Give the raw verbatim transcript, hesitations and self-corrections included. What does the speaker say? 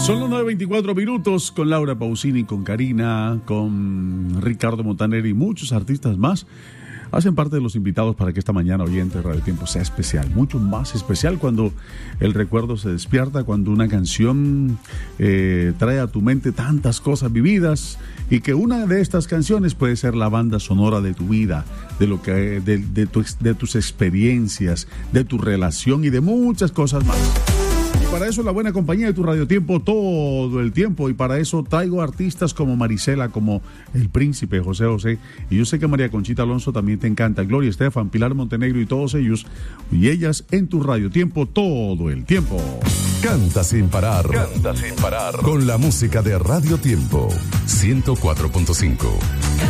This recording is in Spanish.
Son los nueve veinticuatro minutos con Laura Pausini, con Karina, con Ricardo Montaner y muchos artistas más. Hacen parte de los invitados para que esta mañana oyente de Radio Tiempo sea especial, mucho más especial cuando el recuerdo se despierta, cuando una canción eh, trae a tu mente tantas cosas vividas y que una de estas canciones puede ser la banda sonora de tu vida, de, lo que, de, de, tu, de tus experiencias, de tu relación y de muchas cosas más. Para eso la buena compañía de tu Radio Tiempo todo el tiempo, y para eso traigo artistas como Marisela, como El Príncipe, José José, y yo sé que María Conchita Alonso también te encanta, Gloria Estefan, Pilar Montenegro y todos ellos y ellas en tu Radio Tiempo todo el tiempo. Canta sin parar, canta sin parar con la música de Radio Tiempo ciento cuatro punto cinco.